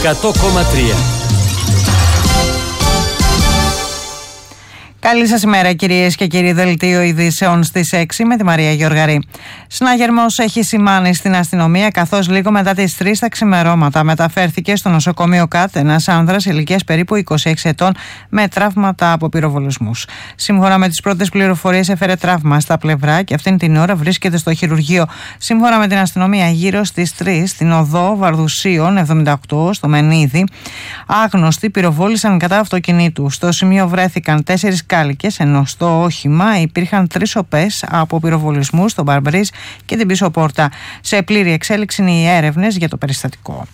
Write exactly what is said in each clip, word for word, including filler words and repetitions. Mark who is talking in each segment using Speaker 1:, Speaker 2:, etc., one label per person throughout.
Speaker 1: εκατό κόμμα τρία.
Speaker 2: Καλή σας ημέρα κυρίες και κύριοι, δελτίο ειδήσεων στις έξι με τη Μαρία Γεωργαρή. Συναγερμός έχει σημάνει στην αστυνομία, καθώς λίγο μετά τις τρεις τα ξημερώματα μεταφέρθηκε στο νοσοκομείο ΚΑΤ ένας άνδρας ηλικίας περίπου είκοσι έξι ετών με τραύματα από πυροβολισμούς. Σύμφωνα με τις πρώτες πληροφορίες, έφερε τραύμα στα πλευρά και αυτήν την ώρα βρίσκεται στο χειρουργείο. Σύμφωνα με την αστυνομία, γύρω στις τρεις στην οδό Βαρδουσίων εβδομήντα οκτώ στο Μενίδη, άγνωστοι πυροβόλησαν κατά αυτοκινήτου. Στο σημείο βρέθηκαν τέσσερις κάλικες, ενώ στο όχημα υπήρχαν τρεις οπές από πυροβολισμούς στον παρμπρίζ και την πίσω πόρτα. Σε πλήρη εξέλιξη είναι οι έρευνες για το περιστατικό.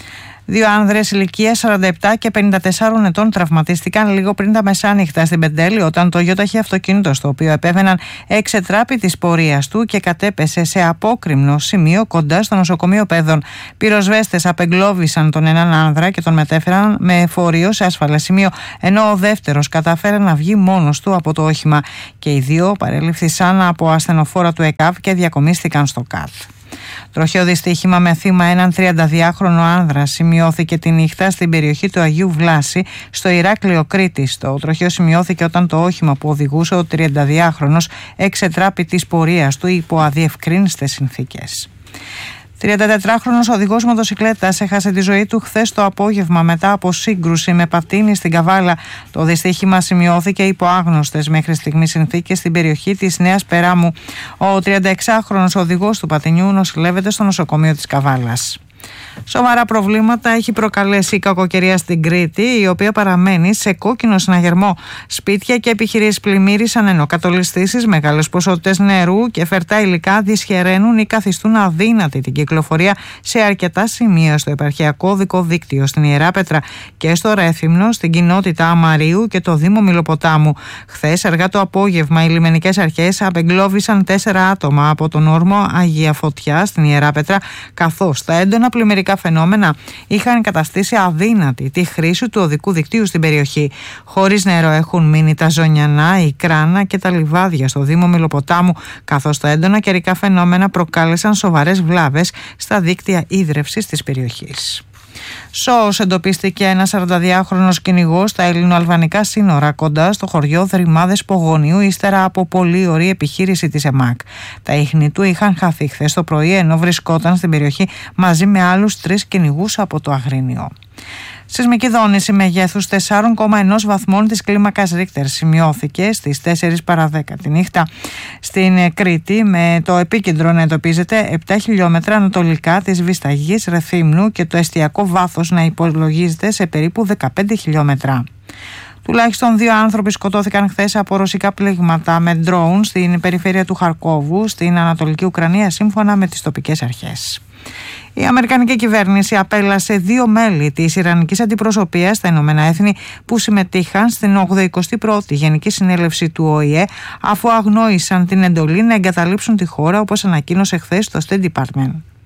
Speaker 2: Δύο άνδρες ηλικίας σαράντα επτά και πενήντα τεσσάρων ετών τραυματίστηκαν λίγο πριν τα μεσάνυχτα στην Πεντέλη, όταν το γιοταχή αυτοκίνητο στο οποίο επέβαιναν εξετράπη της πορείας του και κατέπεσε σε απόκρημνο σημείο κοντά στο νοσοκομείο Πέδων. Πυροσβέστες απεγκλώβησαν τον έναν άνδρα και τον μετέφεραν με φορείο σε ασφαλές σημείο, ενώ ο δεύτερος κατάφερε να βγει μόνος του από το όχημα. Και οι δύο παρελήφθησαν από ασθενοφόρα του ΕΚΑΒ και διακομίστηκαν στο ΚΑΤ. Τροχαίο δυστύχημα με θύμα έναν τριανταδυάχρονο άνδρα σημειώθηκε τη νύχτα στην περιοχή του Αγίου Βλάση, στο Ηράκλειο Κρήτης. Το τροχαίο σημειώθηκε όταν το όχημα που οδηγούσε ο τριανταδυάχρονος εξετράπη της πορείας του υπό αδιευκρίνιστες συνθήκες. τριαντατετράχρονος οδηγός μοτοσικλέτας έχασε τη ζωή του χθες το απόγευμα μετά από σύγκρουση με πατίνι στην Καβάλα. Το δυστύχημα σημειώθηκε υπό άγνωστες μέχρι στιγμής συνθήκες στην περιοχή της Νέας Περάμου. Ο τριανταεξάχρονος οδηγός του πατινιού νοσηλεύεται στο νοσοκομείο της Καβάλας. Σοβαρά προβλήματα έχει προκαλέσει η κακοκαιρία στην Κρήτη, η οποία παραμένει σε κόκκινο συναγερμό. Σπίτια και επιχειρήσεις πλημμύρισαν, ενώ κατολιστήσεις, μεγάλες ποσότητες νερού και φερτά υλικά δυσχεραίνουν ή καθιστούν αδύνατη την κυκλοφορία σε αρκετά σημεία στο επαρχιακό οδικό δίκτυο στην Ιεράπετρα και στο Ρέθυμνο, στην κοινότητα Αμαρίου και το Δήμο Μιλοποτάμου. Χθες, αργά το απόγευμα, οι λιμενικές αρχές απεγκλώβησαν τέσσερα άτομα από τον όρμο Αγία Φωτιά στην Ιεράπετρα, καθώς τα έντονα πλημμυρικά φαινόμενα είχαν καταστήσει αδύνατη τη χρήση του οδικού δικτύου στην περιοχή. Χωρίς νερό έχουν μείνει τα Ζωνιανά, η Κράνα και τα λιβάδια στο Δήμο Μιλοποτάμου, καθώς τα έντονα καιρικά φαινόμενα προκάλεσαν σοβαρές βλάβες στα δίκτυα ίδρευσης της περιοχής. Σώος εντοπίστηκε ένας σαρανταδυάχρονος κυνηγός στα ελληνοαλβανικά σύνορα κοντά στο χωριό Δρυμάδες Πογονίου, ύστερα από πολύ ωραία επιχείρηση της ΕΜΑΚ. Τα ίχνη του είχαν χαθεί χθες το πρωί, ενώ βρισκόταν στην περιοχή μαζί με άλλους τρεις κυνηγούς από το Αγρίνιο. Σεισμική δόνηση μεγέθους τέσσερα κόμμα ένα βαθμών της κλίμακας Ρίχτερ σημειώθηκε στις τέσσερις παρά δέκα τη νύχτα στην Κρήτη, με το επίκεντρο να εντοπίζεται επτά χιλιόμετρα ανατολικά της Βυσταγής Ρεθύμνου και το εστιακό βάθος να υπολογίζεται σε περίπου δεκαπέντε χιλιόμετρα. Τουλάχιστον δύο άνθρωποι σκοτώθηκαν χθες από ρωσικά πλήγματα με ντρόουν στην περιφέρεια του Χαρκόβου, στην Ανατολική Ουκρανία, σύμφωνα με τις τοπικές αρχές. Η Αμερικανική κυβέρνηση απέλασε δύο μέλη της Ιρανικής Αντιπροσωπείας στα Ηνωμένα Έθνη που συμμετείχαν στην ογδοηκοστή πρώτη Γενική Συνέλευση του ΟΗΕ, αφού αγνόησαν την εντολή να εγκαταλείψουν τη χώρα, όπως ανακοίνωσε χθες το State Department.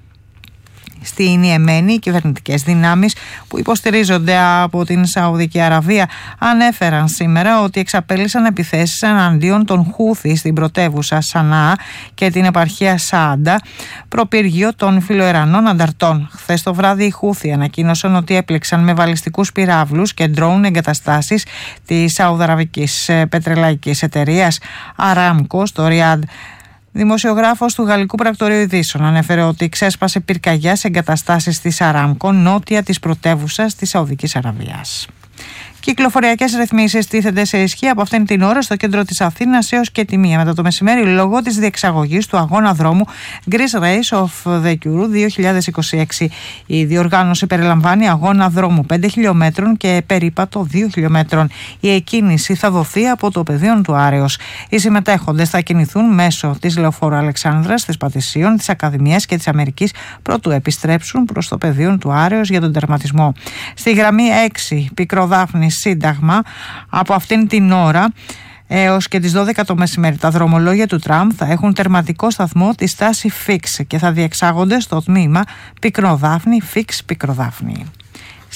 Speaker 2: Στην Ιεμένη, οι κυβερνητικές δυνάμεις που υποστηρίζονται από την Σαουδική Αραβία ανέφεραν σήμερα ότι εξαπέλυσαν επιθέσεις εναντίον των Χούθι στην πρωτεύουσα Σανάα και την επαρχία Σάντα, προπύργιο των φιλοϊρανών ανταρτών. Χθες το βράδυ οι Χούθι ανακοίνωσαν ότι έπληξαν με βαλιστικούς πυράβλους και ντρόουν εγκαταστάσεις της Σαουδαραβικής πετρελαϊκής εταιρείας Aramco στο Ριάντ. Δημοσιογράφος του Γαλλικού Πρακτορείου Ειδήσεων ανέφερε ότι ξέσπασε πυρκαγιά σε εγκαταστάσεις της Aramco νότια της πρωτεύουσας της Σαουδικής Αραβίας. Κυκλοφοριακές ρυθμίσεις τίθενται σε ισχύ από αυτήν την ώρα στο κέντρο της Αθήνας έως και τη μία μετά το μεσημέρι, λόγω της διεξαγωγής του αγώνα δρόμου Greece Race of the Euro δύο χιλιάδες είκοσι έξι. Η διοργάνωση περιλαμβάνει αγώνα δρόμου πέντε χιλιόμετρων και περίπατο δύο χιλιόμετρων. Η εκκίνηση θα δοθεί από το πεδίο του Άρεως. Οι συμμετέχοντες θα κινηθούν μέσω της Λεωφόρου Αλεξάνδρας, της Πατησίων, της Ακαδημίας και της Αμερικής, προτού επιστρέψουν προς το πεδίο του Άρεως για τον τερματισμό. Στη γραμμή έξι Πικροδάφνη Σύνταγμα, από αυτήν την ώρα έως και τις δώδεκα το μεσημέρι, τα δρομολόγια του τραμ θα έχουν τερματικό σταθμό τη στάση Φίξ και θα διεξάγονται στο τμήμα Πικροδάφνη Φίξ Πικροδάφνη. Στη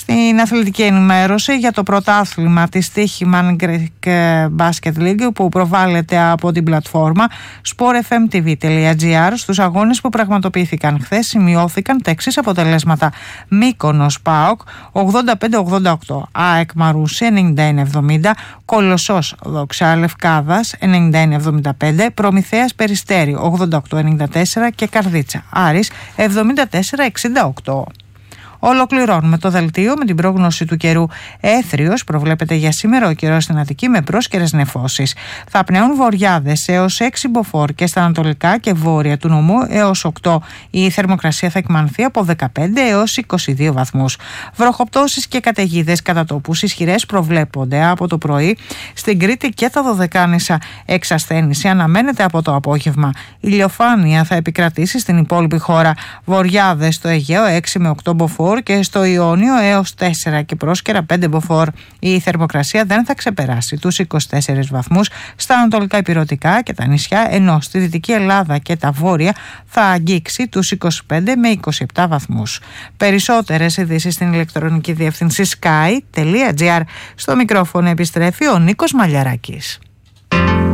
Speaker 2: Στην αθλητική ενημέρωση για το πρωτάθλημα της Τύχημαν Greek Basket League που προβάλλεται από την πλατφόρμα sportfmtv.gr, στους αγώνες που πραγματοποιήθηκαν χθες σημειώθηκαν τα εξής αποτελέσματα: Μύκονος ΠΑΟΚ ογδόντα πέντε ογδόντα οκτώ, ΑΕΚ Μαρούσι ενενήντα ένα εβδομήντα, Κολοσσός Δοξά Λευκάδας ενενήντα ένα εβδομήντα πέντε, Προμηθέας Περιστέρι ογδόντα οκτώ ενενήντα τέσσερα και Καρδίτσα Άρης εβδομήντα τέσσερα εξήντα οκτώ. Ολοκληρώνουμε το δελτίο με την πρόγνωση του καιρού. Έθριος προβλέπεται για σήμερα ο καιρός στην Αττική με πρόσκαιρες νεφώσεις. Θα πνέουν βοριάδες έως έξι μποφόρ και στα ανατολικά και βόρεια του νομού έως οκτώ. Η θερμοκρασία θα εκμανθεί από δεκαπέντε έως είκοσι δύο βαθμούς. Βροχοπτώσεις και καταιγίδες κατά τόπους ισχυρές προβλέπονται από το πρωί στην Κρήτη και τα Δωδεκάνησα. Εξασθένηση αναμένεται από το απόγευμα. Ηλιοφάνεια θα επικρατήσει στην υπόλοιπη χώρα. Βοριάδες στο Αιγαίο έξι με οκτώ μποφόρ και στο Ιόνιο έως τέσσερα και πρόσκαιρα πέντε μποφόρ. Η θερμοκρασία δεν θα ξεπεράσει τους είκοσι τέσσερις βαθμούς στα ανατολικά ηπειρωτικά και τα νησιά, ενώ στη Δυτική Ελλάδα και τα βόρεια θα αγγίξει τους είκοσι πέντε με είκοσι επτά βαθμούς. Περισσότερες ειδήσεις στην ηλεκτρονική διεύθυνση sky τελεία gr. Στο μικρόφωνο επιστρέφει ο Νίκος Μαλιαράκης.